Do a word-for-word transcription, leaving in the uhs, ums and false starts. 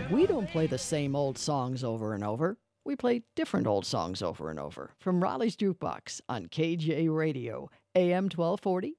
We don't play the same old songs over and over. We play different old songs over and over from Raleigh's Jukebox on K J Radio, A M twelve forty